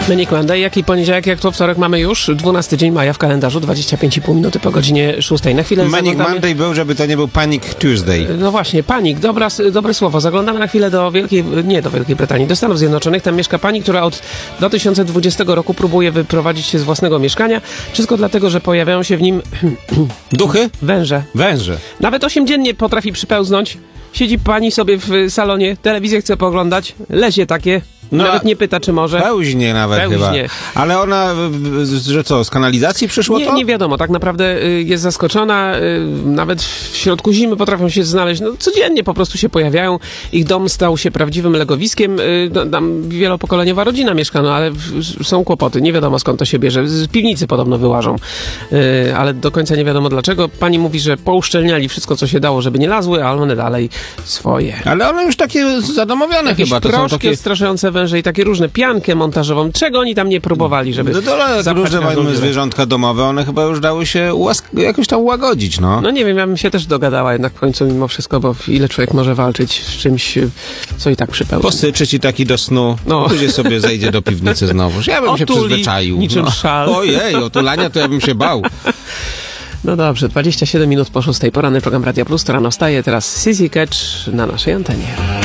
Manic Monday, jak i poniedziałek, jak to wtorek mamy już 12 dzień maja w kalendarzu, 25,5 minuty po godzinie 6. Na chwilę Manic Monday był, żeby to nie był Panic Tuesday. No właśnie, panik, dobre słowo. Zaglądamy na chwilę do Wielkiej Brytanii, do Stanów Zjednoczonych. Tam mieszka pani, która od 2020 roku próbuje wyprowadzić się z własnego mieszkania. Wszystko dlatego, że pojawiają się w nim Duchy? węże. Nawet 8 dziennie potrafi przypełznąć. Siedzi pani sobie w salonie, telewizję chce pooglądać, lezie takie. No, nawet nie pyta, czy może. Pełźnie nawet chyba. Ale ona, że co, z kanalizacji przyszło to? Nie wiadomo, tak naprawdę jest zaskoczona. Nawet w środku zimy potrafią się znaleźć. No, codziennie po prostu się pojawiają. Ich dom stał się prawdziwym legowiskiem. Tam wielopokoleniowa rodzina mieszka, no ale są kłopoty. Nie wiadomo, skąd to się bierze. Z piwnicy podobno wyłażą. Ale do końca nie wiadomo dlaczego. Pani mówi, że pouszczelniali wszystko, co się dało, żeby nie lazły, ale one dalej swoje. Ale one już takie zadomowione jakieś chyba. To są takie straszające węże i takie różne, piankę montażową. Czego oni tam nie próbowali, żeby różne zwierzątka domowe, one chyba już dały się jakoś tam łagodzić, no. No nie wiem, ja bym się też dogadała jednak w końcu mimo wszystko, bo ile człowiek może walczyć z czymś, co i tak przypełni. Posyczyć i taki do snu, później sobie zejdzie do piwnicy znowu. Ja bym się przyzwyczaił. Niczym szal. Ojej, otulania to ja bym się bał. No dobrze, 27 minut po 6. Poranny program Radia Plus, to rano wstaje. Teraz Sissy Catch na naszej antenie.